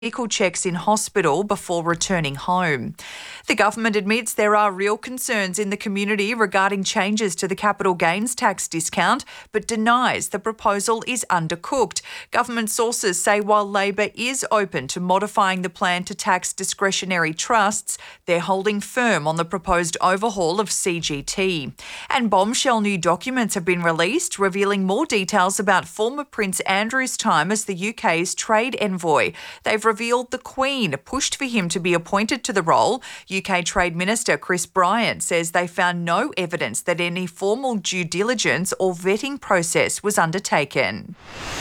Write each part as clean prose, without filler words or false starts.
medical checks in hospital before returning home. The government admits there are real concerns in the community regarding changes to the capital gains tax discount, but denies the proposal is undercooked. Government sources say while Labor is open to modifying the plan to tax discretionary trusts, they're holding firm on the proposed overhaul of CGT. And bombshell new documents have been released, revealing more details about former Prince Andrew's time as the UK's trade envoy. They've revealed the Queen pushed for him to be appointed to the role. UK Trade Minister Chris Bryant says they found no evidence that any formal due diligence or vetting process was undertaken.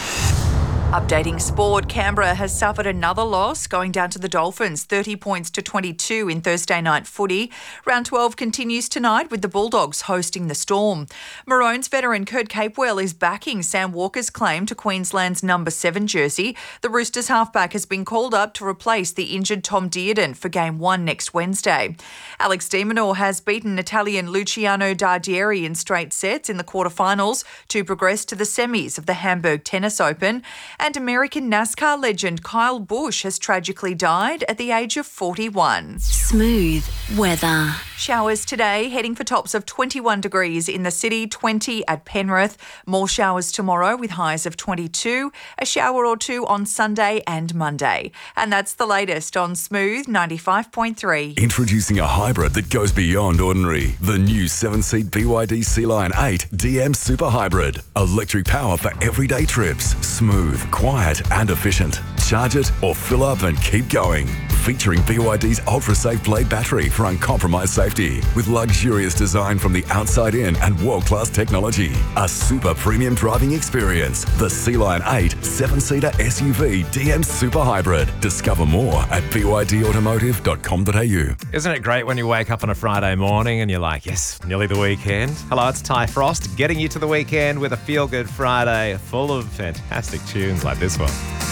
Updating sport, Canberra has suffered another loss, going down to the Dolphins, 30 points to 22 in Thursday night footy. Round 12 continues tonight with the Bulldogs hosting the Storm. Maroons veteran Kurt Capewell is backing Sam Walker's claim to Queensland's number 7 jersey. The Roosters halfback has been called up to replace the injured Tom Dearden for Game 1 next Wednesday. Alex de Minaur has beaten Italian Luciano Dardieri in straight sets in the quarterfinals to progress to the semis of the Hamburg Tennis Open. And American NASCAR legend Kyle Busch has tragically died at the age of 41. Smooth weather. Showers today, heading for tops of 21 degrees in the city, 20 at Penrith. More showers tomorrow with highs of 22, a shower or two on Sunday and Monday. And that's the latest on Smooth 95.3. Introducing a hybrid that goes beyond ordinary. The new 7-seat BYD Sea-Line 8 DM Super Hybrid. Electric power for everyday trips. Smooth, quiet and efficient. Charge it or fill up and keep going. Featuring BYD's ultra-safe Blade battery for uncompromised safety. With luxurious design from the outside in and world-class technology. A super premium driving experience. The Sea-Line 8 7-seater SUV DM Super Hybrid. Discover more at bydautomotive.com.au. Isn't it great when you wake up on a Friday morning and you're like, yes, nearly the weekend? Hello, it's Ty Frost, getting you to the weekend with a feel-good Friday full of fantastic tunes like this one.